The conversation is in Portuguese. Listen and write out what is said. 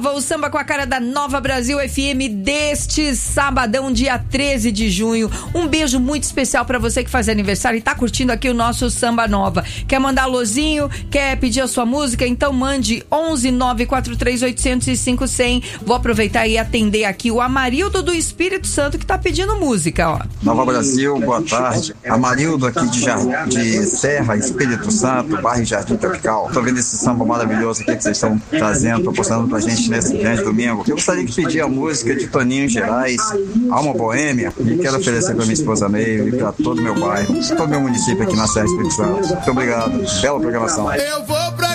O samba com a cara da Nova Brasil FM deste sabadão, dia 13 de junho. Um beijo muito especial pra você que faz aniversário e tá curtindo aqui o nosso Samba Nova. Quer mandar alôzinho? Quer pedir a sua música? Então mande 11 943 805 100. Vou aproveitar e atender aqui o Amarildo do Espírito Santo que tá pedindo música, ó. Nova Brasil, boa tarde. Amarildo aqui de Serra, Espírito Santo, bairro Jardim Tropical. Tô vendo esse samba maravilhoso aqui que vocês estão trazendo, proporcionando pra gente nesse grande domingo. Eu gostaria de pedir a música de Toninho Gerais, Alma Boêmia, e quero oferecer pra minha esposa Meio e pra todo o meu bairro, todo o meu município aqui na Serra Espírito Santo. Muito obrigado. Bela programação. Eu vou